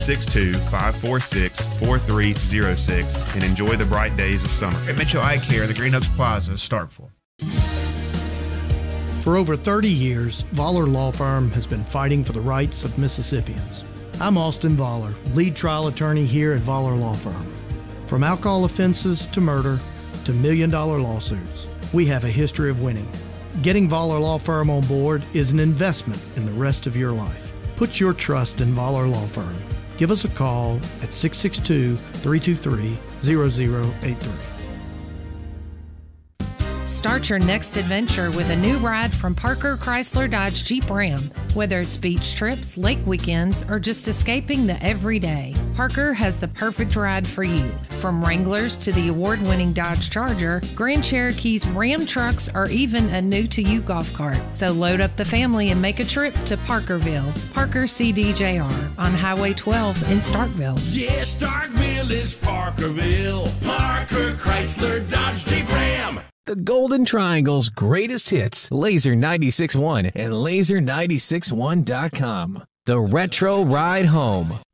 662-546-4306 and enjoy the bright days of summer. At Mitchell Eye Care, the Green Oaks Plaza, Starkville. For over 30 years, Voller Law Firm has been fighting for the rights of Mississippians. I'm Austin Voller, lead trial attorney here at Voller Law Firm. From alcohol offenses to murder to million-dollar lawsuits, we have a history of winning. Getting Voller Law Firm on board is an investment in the rest of your life. Put your trust in Voller Law Firm. Give us a call at 662-323-0083. Start your next adventure with a new ride from Parker Chrysler Dodge Jeep Ram. Whether it's beach trips, lake weekends, or just escaping the everyday, Parker has the perfect ride for you. From Wranglers to the award-winning Dodge Charger, Grand Cherokees, Ram trucks, or even a new-to-you golf cart. So load up the family and make a trip to Parkerville. Parker CDJR on Highway 12 in Starkville. Yeah, Starkville is Parkerville. Parker Chrysler Dodge Jeep Ram. The Golden Triangle's greatest hits, Laser 96.1 and Laser961.com. The Retro Ride Home.